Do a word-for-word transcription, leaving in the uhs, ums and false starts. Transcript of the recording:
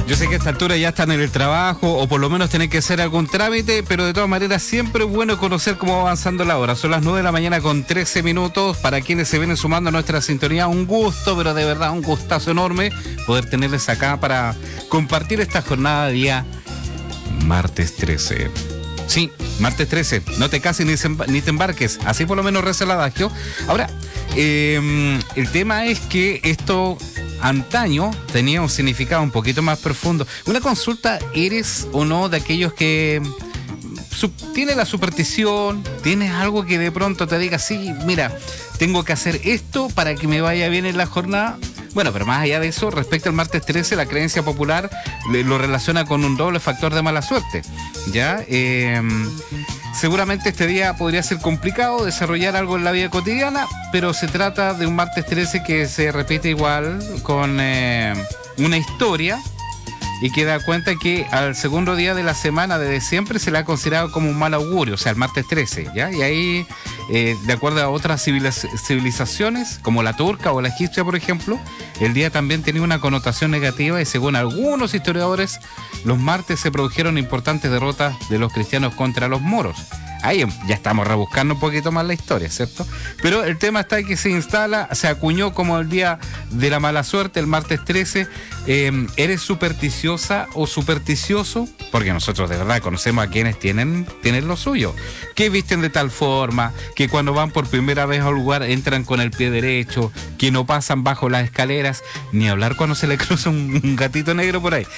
Yo sé que a esta altura ya están en el trabajo o por lo menos tienen que hacer algún trámite, pero de todas maneras siempre es bueno conocer cómo va avanzando la hora. Son las nueve de la mañana con trece minutos. Para quienes se vienen sumando a nuestra sintonía, un gusto, pero de verdad un gustazo enorme poder tenerles acá para compartir esta jornada de día martes trece. Sí, martes trece. No te cases ni, se, ni te embarques. Así por lo menos reza el adagio. Ahora, eh, el tema es que esto antaño tenía un significado un poquito más profundo. Una consulta, ¿eres o no de aquellos que su, tiene la superstición? ¿Tienes algo que de pronto te diga, sí, mira, tengo que hacer esto para que me vaya bien en la jornada? Bueno, pero más allá de eso, respecto al martes trece, la creencia popular lo relaciona con un doble factor de mala suerte. ¿Ya? Eh, seguramente este día podría ser complicado desarrollar algo en la vida cotidiana, pero se trata de un martes trece que se repite igual con eh, una historia y que da cuenta que al segundo día de la semana desde siempre se le ha considerado como un mal augurio, o sea, el martes trece, ¿ya? Y ahí, eh, de acuerdo a otras civilizaciones, como la turca o la egipcia, por ejemplo, el día también tenía una connotación negativa y según algunos historiadores, los martes se produjeron importantes derrotas de los cristianos contra los moros. Ahí ya estamos rebuscando un poquito más la historia, ¿cierto? Pero el tema está en que se instala, se acuñó como el día de la mala suerte, el martes trece. Eh, ¿Eres supersticiosa o supersticioso? Porque nosotros de verdad conocemos a quienes tienen, tienen lo suyo. Que visten de tal forma, que cuando van por primera vez a un lugar entran con el pie derecho, que no pasan bajo las escaleras, ni hablar cuando se le cruza un, un gatito negro por ahí.